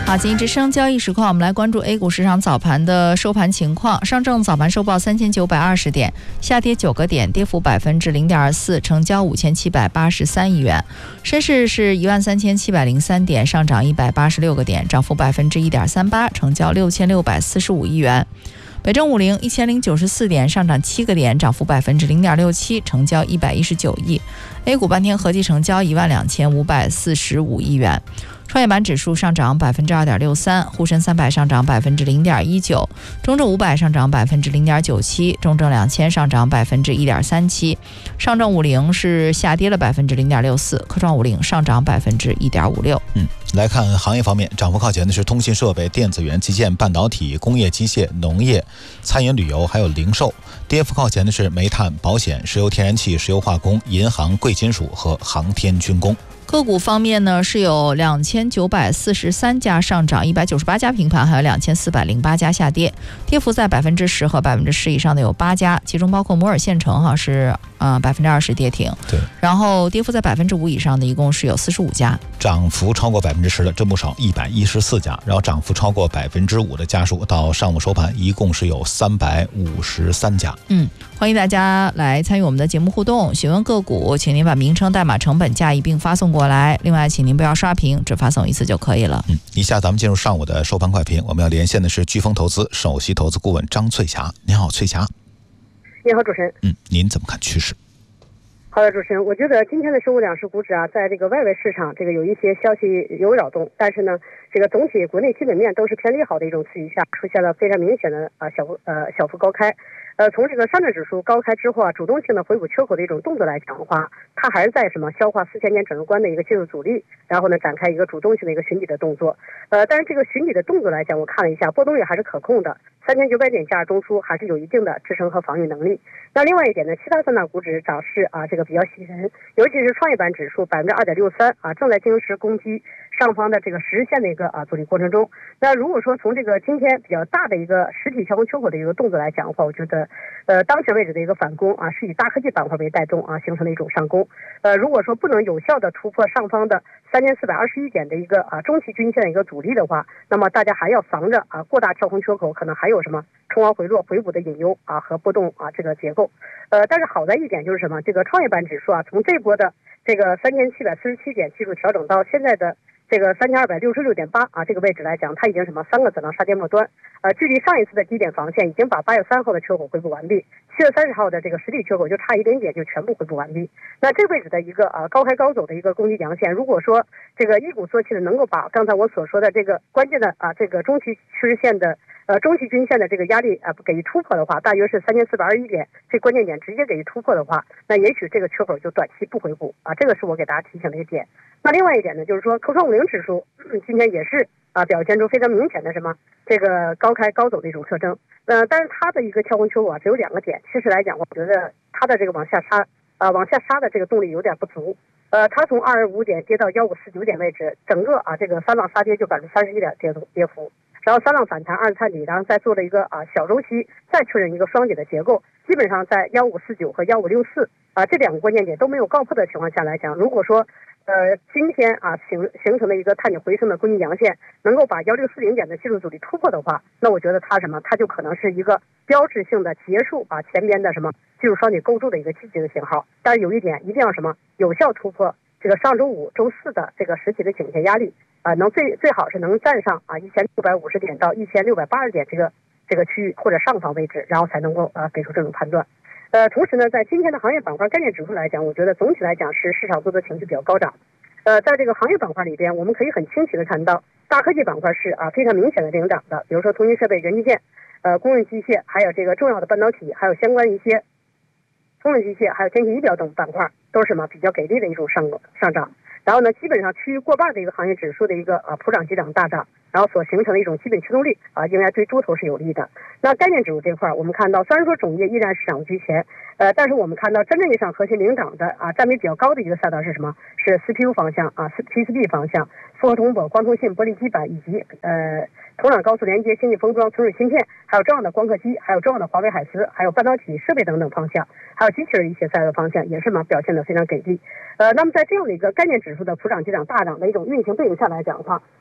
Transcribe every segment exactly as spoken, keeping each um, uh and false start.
好，经济之声交易实况，我们来关注 A 股市场早盘的收盘情况。上证早盘收报三千九百二十点，下跌九个点，跌幅百分之零点二四，成交五千七百八十三亿元。深市是一万三千七百零三点，上涨一百八十六个点，涨幅百分之一点三八，成交六千六百四十五亿元。北证五零一千零九十四点，上涨七个点，涨幅百分之零点六七，成交一百一十九亿。A 股半天合计成交一万两千五百四十五亿元。创业板指数上涨百分之二点六三，沪深三百上涨百分之零点一九，中证五百上涨百分之零点九七，中证两千上涨百分之一点三七，上证五零是下跌了百分之零点六四，科创五零上涨百分之一点五六。 嗯，来看行业方面，涨幅靠前的是通信设备、电子元器件、半导体、工业机械、农业、餐饮旅游还有零售；跌幅靠前的是煤炭、保险、石油天然气、石油化工、银行、贵金属和航天军工。 个股方面呢，是有两千九百四十三家上涨，一百九十八家平盘，还有两千四百零八家下跌，跌幅在百分之十和百分之十以上的有八家，其中包括摩尔县城哈是呃百分之二十跌停， 对， 然后跌幅在百分之五以上的一共是有四十五家， 涨幅超过百分之十的真不少，一百一十四家，然后涨幅超过百分之五的家数到上午收盘一共是有三百五十三家。 嗯，欢迎大家来参与我们的节目互动，询问个股，请您把名称、代码、成本价一并发送过来。另外，请您不要刷屏，只发送一次就可以了。 嗯，以下咱们进入上午的收盘快评，我们要连线的是飓风投资首席投资顾问张翠霞。您好，翠霞。 你好，主持人。 嗯，您怎么看趋势？ 好的，主持人，我觉得今天的生物两市股指啊，在这个外围市场，这个有一些消息有扰动，但是呢，这个总体国内基本面都是偏利好的一种刺激下，出现了非常明显的啊小幅呃小幅高开。呃，从这个上证指数高开之后啊，主动性的回补缺口的一种动作来讲的话，它还是在什么消化四千点整数关的一个技术阻力，然后呢展开一个主动性的一个寻底的动作。呃，但是这个寻底的动作来讲，我看了一下，波动率还是可控的，三千九百点价中枢还是有一定的支撑和防御能力。那另外一点呢，其他三大股指涨势啊，这个比较喜人，尤其是创业板指数百分之二点六三啊，正在进行攻击上方的这个十日线的一个啊阻力过程中。那如果说从这个今天比较大的一个实体跳空缺口的一个动作来讲的话，我觉得呃当前位置的一个反攻啊，是以大科技板块为带动啊，形成了一种上攻。呃，如果说不能有效的突破上方的三千四百二十一点的一个啊中期均线的一个阻力的话，那么大家还要防着啊过大跳空缺口可能还有什么冲高回落回补的隐忧啊和波动啊这个结构。呃，但是好在一点就是什么，这个创业板指数啊，从这波的这个三千七百四十七点技术调整到现在的这个三千二百六十六点八啊，这个位置来讲，它已经什么三个子浪杀跌末端，呃，距离上一次的低点防线已经把八月三号的缺口回补完毕，七月三十号的这个实体缺口就差一点点就全部回补完毕。那这个位置的一个啊高开高走的一个攻击阳线，如果说这个一鼓作气的能够把刚才我所说的这个关键的啊这个中期趋势线的呃中期均线的这个压力啊给予突破的话，大约是三千四百二十一点，这关键点直接给予突破的话，那也许这个缺口就短期不回补啊，这个是我给大家提醒的一个点。那另外一点呢，就是说科创五零指数、嗯、今天也是啊表现出非常明显的什么这个高开高走的一种特征。呃，但是它的一个跳空缺口啊只有两个点，其实来讲，我觉得它的这个往下杀啊往下杀的这个动力有点不足。呃，它从二十五点跌到幺五四九点位置，整个啊这个三浪杀跌就百分之三十一点跌跌幅。然后三浪反弹二次探底，然后再做了一个啊小周期，再确认一个双底的结构，基本上在幺五四九和幺五六四啊这两个关键点都没有告破的情况下来讲，如果说呃今天啊形形成了一个探底回升的攻击阳线，能够把幺六四零点的技术阻力突破的话，那我觉得它什么，它就可能是一个标志性的结束啊前边的什么技术双底构筑的一个积极的信号。但是有一点一定要什么有效突破这个上周五、周四的这个实体的颈线压力。啊、呃，能最最好是能站上啊一千六百五十点到一千六百八十点这个这个区域或者上方位置，然后才能够啊、呃、给出这种判断。呃，同时呢，在今天的行业板块概念指数来讲，我觉得总体来讲是市场做的情绪比较高涨。呃，在这个行业板块里边，我们可以很清晰的看到，大科技板块是啊非常明显的领涨的，比如说通信设备、元器件、呃工业机械，还有这个重要的半导体，还有相关一些通讯机械，还有天气仪表等板块，都是什么比较给力的一种上上涨。然后呢，基本上趋于过半的一个行业指数的一个啊普涨急涨大涨，然后所形成的一种基本驱动力啊，应该对多头是有利的。那概念指数这块，我们看到虽然说种业依然是涨居前，呃，但是我们看到真正意义上核心领涨的啊占比比较高的一个赛道是什么？是 C P U 方向啊 ，P C B 方向，复合通铂、光通信、玻璃基板以及呃土壤高速连接、先进封装、存储芯片，还有重要的光刻机，还有重要的华为海思，还有半导体设备等等方向，还有机器人一些赛道方向，也是嘛表现的非常给力。呃，那么在这样的一个概念指数的普涨急涨大涨的一种运行背景下来讲的话，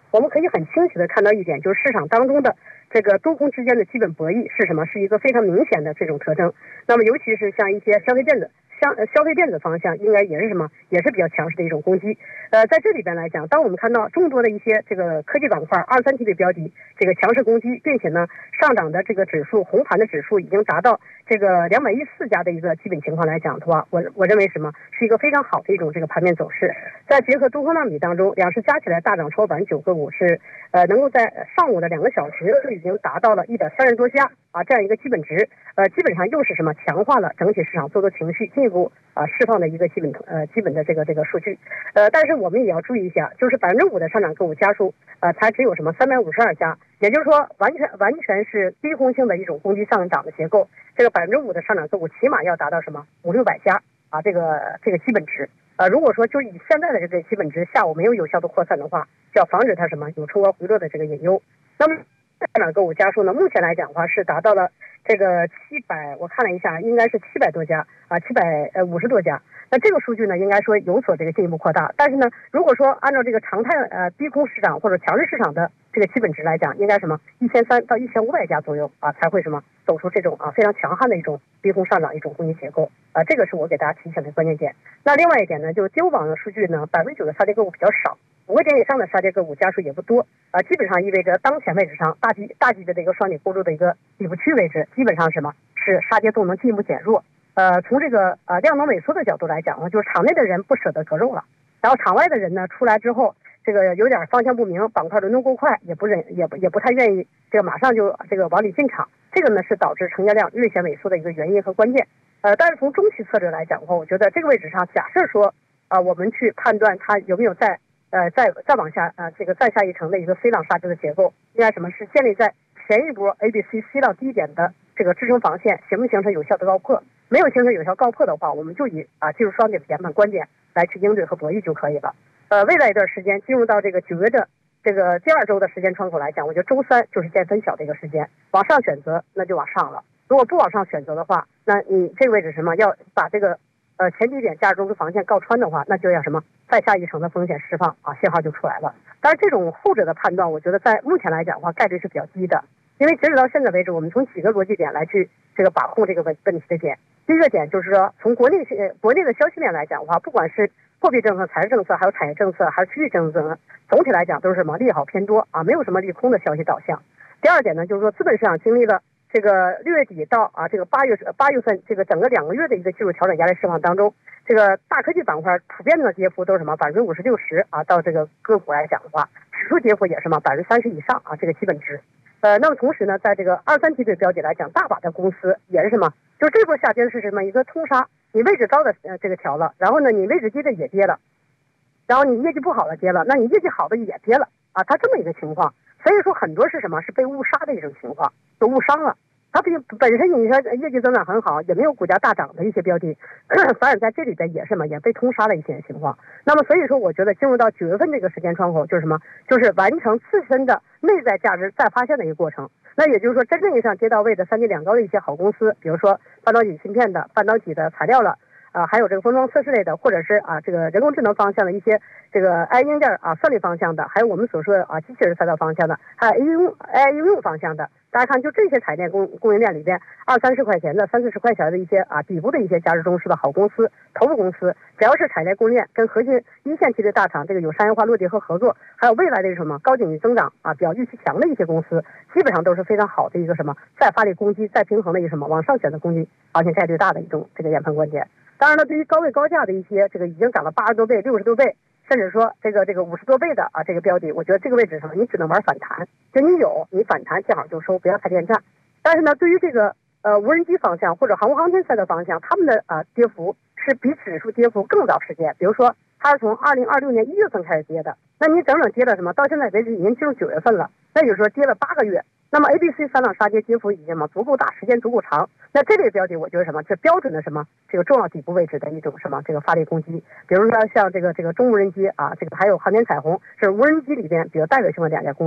我们可以很清晰的看到一点，就是市场当中的这个多空之间的基本博弈是什么？是一个非常明显的这种特征。那么尤其是像一些消费电子、消消费电子方向，应该也是什么？也是比较强势的一种攻击。呃，在这里边来讲，当我们看到众多的一些这个科技板块、二三级的标的这个强势攻击，并且呢上涨的这个指数、红盘的指数已经达到这个两百一十四家的一个基本情况来讲的话，我我认为什么是一个非常好的一种这个盘面走势。再结合多空纳米当中，两市加起来大涨超过百分之九个五，是呃能够在上午的两个小时就已经达到了一百三十多家啊这样一个基本值，呃基本上又是什么强化了整体市场做多情绪进一步啊释放的一个基本呃基本的这个这个数据。呃，但是我们也要注意一下，就是百分之五的上涨个股家数，呃，才只有什么三百五十二家，也就是说，完全完全是低空性的一种攻击上涨的结构。这个百分之五的上涨个股，起码要达到什么五六百家啊，这个这个基本值。呃，如果说就以现在的这个基本值下午没有有效的扩散的话，就要防止它什么有冲高回落的这个隐忧。那么上涨个股家数呢，目前来讲的话是达到了这个七百，我看了一下，应该是七百多家啊，七百呃五十多家。那这个数据呢，应该说有所这个进一步扩大。但是呢，如果说按照这个常态呃低空市场或者强势市场的这个基本值来讲，应该什么一千三到一千五百家左右啊，才会什么走出这种啊非常强悍的一种低空上涨一种攻击结构啊，这个是我给大家提醒的关键点。那另外一点呢，就是金融网的数据呢，百分之九的杀跌个股比较少。五个点以上的杀跌个股家数也不多啊，基本上意味着当前位置上大级大级别的一个双底构筑的一个底部区位置，基本上什么是杀跌动能进一步减弱。呃，从这个呃量能萎缩的角度来讲呢，就是场内的人不舍得割肉了，然后场外的人呢出来之后，这个有点方向不明，板块轮动过快，也不忍也不也不太愿意这个马上就这个往里进场，这个呢是导致成交量略显萎缩的一个原因和关键。呃，但是从中期策略来讲的话，我觉得这个位置上，假设说啊、呃，我们去判断它有没有在呃再再往下啊、呃、这个再下一层的一个 C 浪杀跌的结构，应该什么是建立在前一波 A、B、C、C 浪低点的这个支撑防线形不形成有效的高破？没有形成有效高破的话，我们就以啊技术双底的研判观点来去应对和博弈就可以了。呃，未来一段时间进入到这个九月的这个第二周的时间窗口来讲，我觉得周三就是见分晓的一个时间，往上选择那就往上了，如果不往上选择的话，那你这个位置什么要把这个呃前低点价值中枢防线告穿的话，那就要什么再下一层的风险释放啊信号就出来了。当然这种后者的判断，我觉得在目前来讲的话概率是比较低的，因为截止到现在为止，我们从几个逻辑点来去这个把控这个问问题的点。第一个点就是说，从国内呃国内的消息面来讲的话，不管是货币政策、财政政策，还有产业政策，还是区域政策，总体来讲都是什么利好偏多啊，没有什么利空的消息导向。第二点呢，就是说资本市场经历了这个六月底到啊这个八月八月份这个整个两个月的一个技术调整压力释放当中，这个大科技板块普遍的跌幅都是什么百分之五十六十啊，到这个个股来讲的话，指数跌幅也是什么百分之三十以上啊，这个基本值。呃，那么同时呢，在这个二三梯队标的来讲，大把的公司也是什么，就这波下跌是什么一个通杀，你位置高的呃这个调了，然后呢你位置低的也跌了，然后你业绩不好的跌了，那你业绩好的也跌了啊，它这么一个情况。所以说很多是什么是被误杀的一种情况，就误伤了。它比本身你说业绩增长很好，也没有股价大涨的一些标的，反而在这里边也是什么也被通杀的一些情况。那么所以说，我觉得进入到九月份这个时间窗口，就是什么，就是完成自身的内在价值再发现的一个过程。那也就是说，真正意义上跌到位的三低两高的一些好公司，比如说半导体芯片的、半导体的材料了。啊，还有这个封装测试类的，或者是啊这个人工智能方向的一些这个 A I 硬件啊算力方向的，还有我们所说的啊机器人赛道方向的，还有 A I 应用 A I 应用方向的。大家看，就这些产业链供供应链里边，二三十块钱的、三四十块钱的一些啊底部的一些价值中枢的好公司、头部公司，只要是产业链供应链跟核心一线级的大厂，这个有商业化落地和合作，还有未来的什么高景气增长啊比较预期强的一些公司，基本上都是非常好的一个什么再发力攻击、再平衡的一个什么往上选的攻击，而且概率大的一种这个研判关键。当然了，对于高位高价的一些这个已经涨了八十多倍、六十多倍，甚至说这个这个五十多倍的啊这个标的，我觉得这个位置什么，你只能玩反弹，就你有你反弹见好就收，不要太恋战。但是呢，对于这个呃无人机方向或者航空航天赛的方向，他们的啊、呃、跌幅是比指数跌幅更早时间，比如说它是从二零二六年一月份开始跌的，那你整整跌了什么？到现在为止已经进入九月份了，那就是说跌了八个月。那么 A、B、C 三浪杀跌跌幅已经嘛足够大，时间足够长。那这类标的，我觉得什么？是标准的什么？这个重要底部位置的一种什么？这个发力攻击。比如说像这个这个中无人机啊，这个还有航天彩虹，是无人机里边比较代表性的两家公司。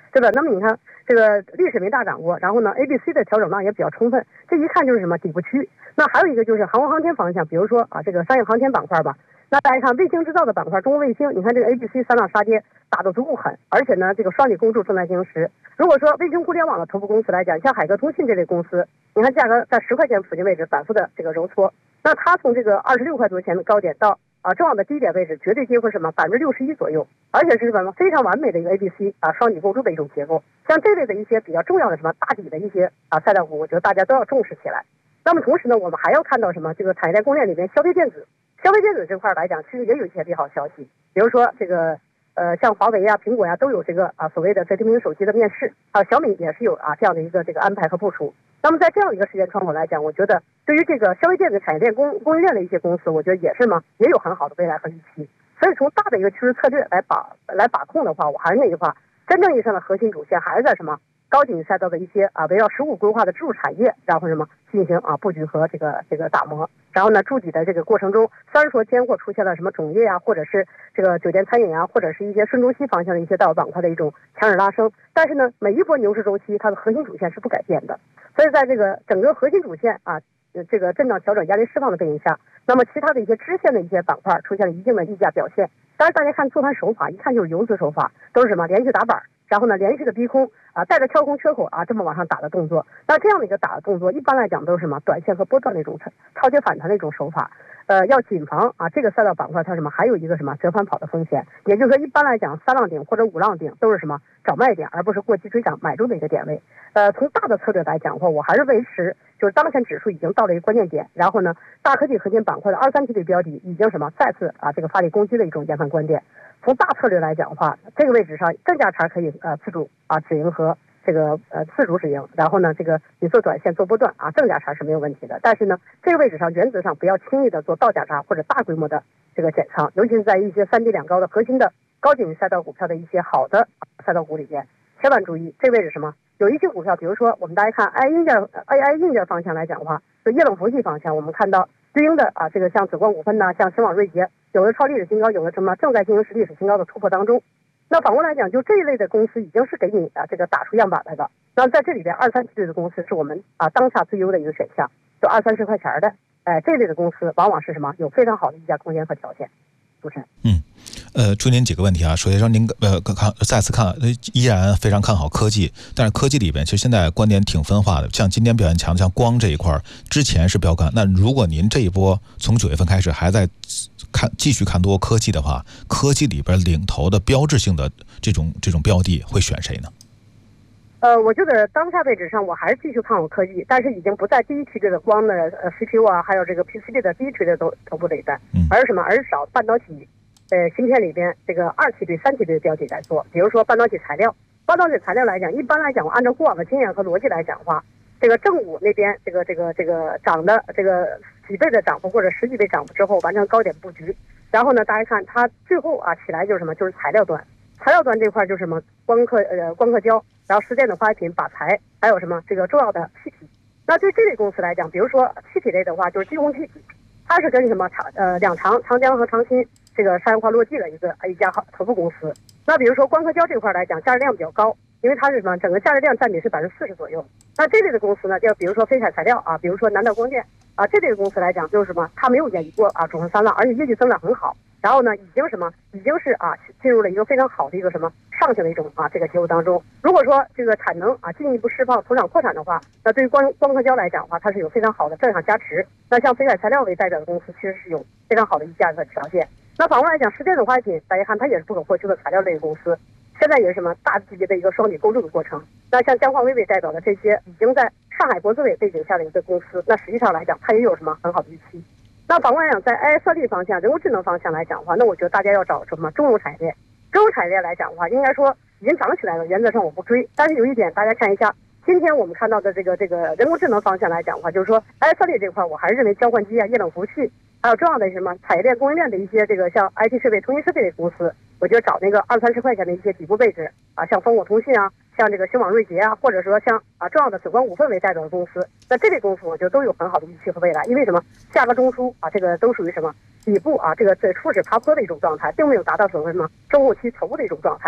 对吧？那么你看这个历史没大涨过，然后呢 A B C 的调整浪也比较充分，这一看就是什么底部区。那还有一个就是航空航天方向，比如说啊这个商业航天板块吧。那大家看卫星制造的板块，中国卫星，你看这个 A B C 三浪杀跌打得足够狠，而且呢这个双底构筑正在行驶。如果说卫星互联网的头部公司来讲，像海科通信这类公司，你看价格在十块钱附近位置反复的这个揉搓，那它从这个二十六块多钱的高点到啊重要的低点位置，绝对接近什么百分之六十一左右，而且是什么非常完美的一个 A B C 啊双底构筑的一种结构。像这类的一些比较重要的什么大底的一些啊赛道股，我觉得大家都要重视起来。那么同时呢，我们还要看到什么？这个产业链供应链里面消费电子。消费电子这块来讲，其实也有一些利好消息，比如说这个呃，像华为呀、苹果呀都有这个啊所谓的折叠屏手机的面世，还有小米也是有啊这样的一个这个安排和部署。那么在这样一个时间窗口来讲，我觉得对于这个消费电子产业链供供应链的一些公司，我觉得也是嘛，也有很好的未来和预期。所以从大的一个趋势策略来把来把控的话，我还是那句话，真正意义上的核心主线还是在什么？高景赛道的一些啊围绕十五规划的支柱产业，然后什么进行啊布局和这个这个打磨，然后呢筑底的这个过程中，虽然说间或出现了什么种业啊，或者是这个酒店餐饮啊，或者是一些顺周期方向的一些大的板块的一种强势拉升，但是呢每一波牛市周期它的核心主线是不改变的，所以在这个整个核心主线啊这个震荡调整压力释放的背景下，那么其他的一些支线的一些板块出现了一定的溢价表现。当然大家看做盘手法，一看就是游资手法，都是什么连续打板，然后呢连续的逼空啊，带着跳空缺口啊这么往上打的动作。那这样的一个打的动作，一般来讲都是什么短线和波段的一种超跌反弹的一种手法。呃，要谨防啊这个赛道板块它什么还有一个什么折返跑的风险。也就是说，一般来讲三浪顶或者五浪顶都是什么找卖点，而不是过激追涨买入的一个点位。呃，从大的策略来讲的话，我还是维持就是当前指数已经到了一个关键点，然后呢大科技核心板块的二三梯队标的已经什么再次啊这个发力攻击的一种研判观点。从大策略来讲的话，这个位置上正价差可以呃自主啊止盈和这个呃自主止盈，然后呢这个你做短线做波段啊正价差是没有问题的，但是呢这个位置上原则上不要轻易的做倒价差或者大规模的这个减仓，尤其是在一些三低两高的核心的高景赛道股票的一些好的赛道股里边，千万注意这个位置什么有一些股票，比如说我们大家看 A I 硬件 A I 硬件方向来讲的话，就液冷服系方向，我们看到对应的啊这个像紫光股份呐，像新网锐捷，有的创历史新高，有的什么正在进行历史新高的突破当中。那反过来讲，就这一类的公司已经是给你啊这个打出样板来的。那在这里边二三梯队的公司是我们啊当下最优的一个选项，就二三十块钱的，哎这类的公司往往是什么有非常好的溢价空间和条件。主持人， 嗯，呃，祝您几个问题啊。首先说您呃看再次看，依然非常看好科技，但是科技里边其实现在观点挺分化的。像今天表现强的，像光这一块，之前是标杆。那如果您这一波从九月份开始还在看继续看多科技的话，科技里边领头的标志性的这种这种标的会选谁呢？ 呃，我觉得当下位置上我还是继续看好科技，但是已经不在第一梯队的光的呃 C P U 啊，还有这个 P C B 的第一梯队头头部累战，而是什么？而是找半导体呃芯片里边这个二梯队、三梯队的标的来做。比如说半导体材料，半导体材料来讲，一般来讲，我按照过往的经验和逻辑来讲的话，这个正午那边这个这个这个涨的这个几倍的涨幅或者十几倍涨幅之后，完成高点布局，然后呢，大家看它最后啊起来就是什么？就是材料端。材料端这块就是什么光刻呃光刻胶，然后实践的化学品、靶材，还有什么这个重要的气体。那对这类公司来讲，比如说气体类的话，就是金融气体，它是跟什么长呃两长长江和长鑫这个商业化落地的一个一家头部公司。那比如说光刻胶这块来讲，价值量比较高，因为它是什么整个价值量占比是百分之四十左右。那这类的公司呢，就比如说飞彩材料啊，比如说南道光电啊，这类的公司来讲就是什么，它没有演绎过啊主升三浪，而且业绩增长很好。然后呢，已经什么，已经是啊进入了一个非常好的一个什么上行的一种啊这个结构当中。如果说这个产能啊进一步释放、土壤扩产的话，那对于光光刻胶来讲的话，它是有非常好的正向加持。那像飞彩材料为代表的公司，其实是有非常好的溢价的条件。那反过来讲，实践的化学品，大家看它也是不可或缺的材料类的公司，现在也是什么大级别的一个双底构筑的过程。那像江化微为代表的这些已经在上海国资委背景下的一个公司，那实际上来讲，它也有什么很好的预期。那反过来讲，在 A I 算力方向、人工智能方向来讲的话，那我觉得大家要找什么中游产业。中游产业来讲的话，应该说已经涨起来了，原则上我不追。但是有一点，大家看一下，今天我们看到的这个这个人工智能方向来讲的话，就是说 A I 算力这块，我还是认为交换机啊、液冷服务器，还有重要的什么产业链、供应链的一些这个像 I T 设备、通信设备的公司，我觉得找那个二三十块钱的一些底部位置啊，像烽火通信啊，像这个新网锐捷啊，或者说像啊重要的紫光股份为代表的公司，那这类公司我觉得都有很好的预期和未来。因为什么？价格中枢啊，这个都属于什么底部啊，这个在初始爬坡的一种状态，并没有达到所谓什么中后期头部的一种状态。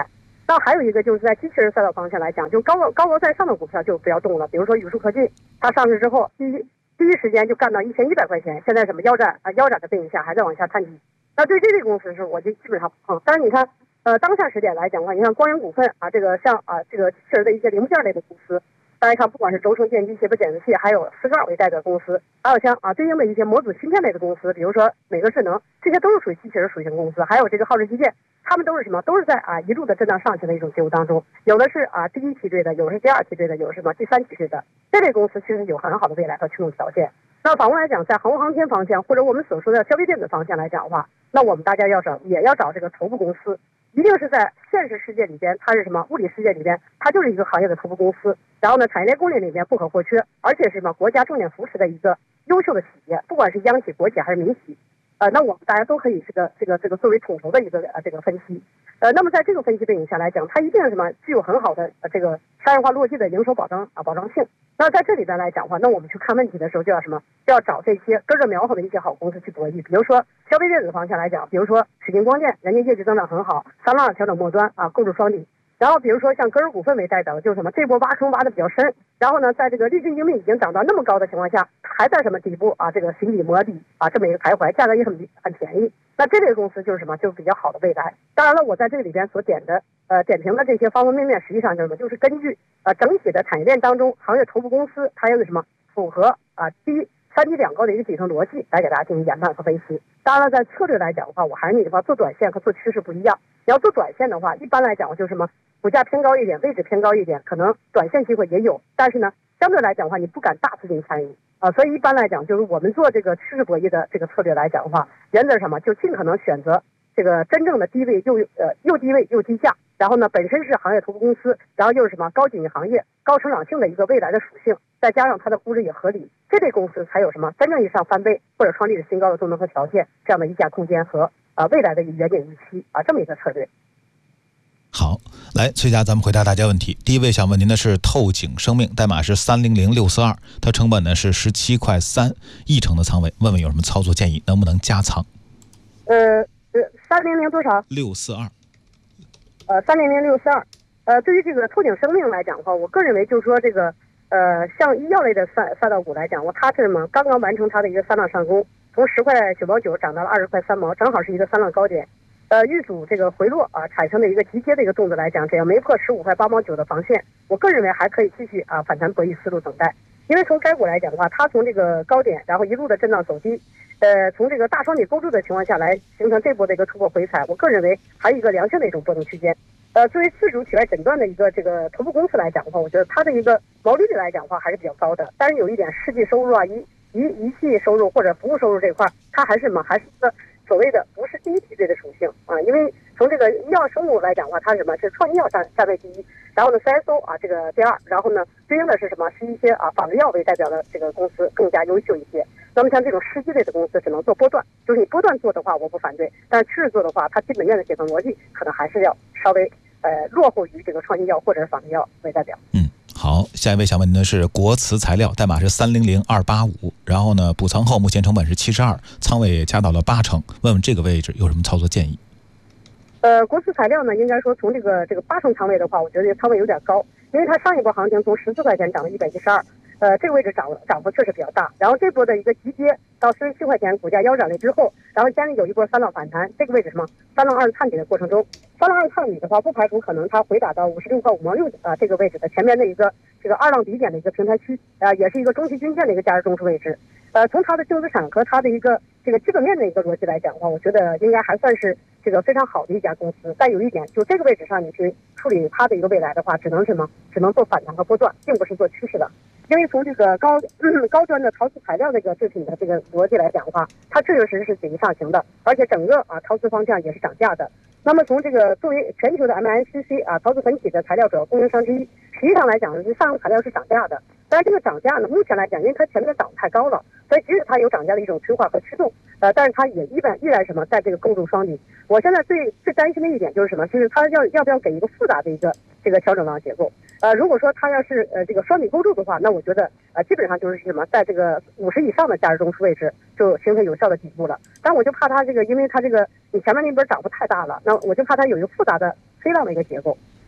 那还有一个就是在机器人赛道方向来讲，就高高高在上的股票就不要动了，比如说宇树科技，它上市之后第一第一时间就干到一千一百块钱，现在什么腰斩啊腰斩的背景下还在往下探底。那对这类公司是我就基本上不碰。但是你看，呃，当下时点来讲的话，你看光源股份啊，这个像啊这个汽车的一些零部件类的公司，大家看，不管是轴承电机、斜波检测器，还有思高尔为代表公司，还有像啊对应的一些模组芯片类的公司，比如说美格智能，这些都是属于机器人属性公司，还有这个浩智机械，他们都是什么？都是在啊一路的震荡上行的一种结构当中，有的是啊第一梯队的，有的是第二梯队的，有的是什么第三梯队的，这类公司其实有很好的未来和驱动条件。那反过来讲，在航空航天方向或者我们所说的消费电子方向来讲的话，那我们大家要找也要找这个头部公司，一定是在现实世界里边，它是什么？物理世界里边，它就是一个行业的头部公司。然后呢，产业链供应链里面不可或缺，而且是什么？国家重点扶持的一个优秀的企业，不管是央企、国企还是民企。呃，那我们大家都可以这个这个这个作为统筹的一个呃这个分析，呃，那么在这个分析背景下来讲，它一定是什么具有很好的呃这个商业化落地的营收保障啊保障性。那在这里边来讲的话，那我们去看问题的时候就要什么？就要找这些根正苗红的一些好公司去博弈。比如说消费电子方向来讲，比如说水晶光电，人家业绩增长很好，三浪调整末端啊，构筑双底。然后比如说像歌尔股份为代表的就是什么？这波挖坑挖的比较深，然后呢，在这个利润盈利已经涨到那么高的情况下，还在什么底部啊？这个行底磨底啊，这么一个徘徊，价格也很很便宜。那这类公司就是什么？就是比较好的未来。当然了，我在这里边所点的呃点评的这些方方面面，实际上就是什么？就是根据呃整体的产业链当中行业头部公司它有个什么符合啊低三低两高的一个底层逻辑来给大家进行研判和分析。当然了，在策略来讲的话，我还是那句话，做短线和做趋势不一样。你要做短线的话，一般来讲就是什么？股价偏高一点，位置偏高一点，可能短线机会也有，但是呢，相对来讲的话，你不敢大资金参与啊，所以一般来讲，就是我们做这个趋势博弈的这个策略来讲的话，原则是什么？就尽可能选择这个真正的低位又呃又低位又低价，然后呢本身是行业头部公司，然后又是什么高景气行业、高成长性的一个未来的属性，再加上它的估值也合理，这类公司才有什么真正意义上翻倍或者创历史新高的动能和条件，这样的溢价空间和啊、呃、未来的远景预期啊这么一个策略。 好，来崔佳，咱们回答大家问题。第一位想问您的是透景生命，代码是三零零六四二，它成本呢是十七块三，一成的仓位，问问有什么操作建议，能不能加仓？ 呃呃，三零零多少？ 六四二。 呃，三零零六四二。呃，对于这个透景生命来讲的话，我个人认为就是说这个呃，像医药类的赛赛道股来讲，我它是什么？刚刚完成它的一个三浪上攻，从十块九毛九涨到了二十块三毛，正好是一个三浪高点。呃，遇阻这个回落啊，产生的一个急接的一个动作来讲，只要没破十五块八毛九的防线，我个人认为还可以继续啊反弹博弈思路等待。因为从该股来讲的话，它从这个高点，然后一路的震荡走低，呃，从这个大双底勾住的情况下来形成这波的一个突破回踩，我个人认为还有一个良性的一种波动区间。呃，作为自主体外诊断的一个这个头部公司来讲的话，我觉得它的一个毛利率来讲的话还是比较高的，但是有一点实际收入啊，仪仪仪器收入或者服务收入这块，它还是什么，还是一个所谓的不是第一梯队的属性啊，因为从这个医药生物来讲的话，它是什么？是创新药占占位第一，然后呢 C S O 啊这个第二，然后呢对应的是什么？是一些啊仿制药为代表的这个公司更加优秀一些。那么像这种实际类的公司只能做波段，就是你波段做的话我不反对，但是趋势做的话，它基本面的底层逻辑可能还是要稍微呃落后于这个创新药或者是仿制药为代表。 嗯。好，下一位想问您的是国瓷材料，代码是三零零二八五，然后呢补仓后目前成本是七十二，仓位加到了八成，问问这个位置有什么操作建议？ 呃，国瓷材料呢，应该说从这个这个八成仓位的话，我觉得这个仓位有点高，因为它上一波行情从十四块钱涨到一百一十二，呃，这个位置涨涨幅确实比较大。然后这波的一个急跌到四十七块钱，股价腰斩了之后，然后将近有一波三浪反弹，这个位置什么？三浪二探底的过程中，三浪二探底的话，不排除可能它回打到五十六块五毛六啊这个位置的前面的一个这个二浪底点的一个平台区，呃，也是一个中期均线的一个价值中枢位置。呃，从它的净资产和它的一个这个基本面的一个逻辑来讲的话，我觉得应该还算是这个非常好的一家公司。但有一点，就这个位置上你去处理它的一个未来的话，只能什么？只能做反弹和波段，并不是做趋势的。因为从这个高、嗯、高端的陶瓷材料这个制品的这个逻辑来讲的话，它确确实实是紧急上行的，而且整个啊陶瓷方向也是涨价的。那么从这个作为全球的 M I C C 啊陶瓷粉体的材料主要供应商之一，实际上来讲，是上游材料是涨价的。但是这个涨价呢，目前来讲，因为它前面涨太高了，所以即使它有涨价的一种催化和驱动，呃，但是它也依然依然什么，在这个构筑双底。我现在最最担心的一点就是什么？就是它要要不要给一个复杂的一个这个调整浪结构？呃，如果说它要是呃这个双底构筑的话，那我觉得呃基本上就是什么，在这个五十以上的价值中枢位置就形成有效的底部了。但我就怕它这个，因为它这个你前面那波涨幅太大了，那我就怕它有一个复杂的飞浪的一个结构。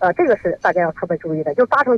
呃，这个是大家要特别注意的，就八成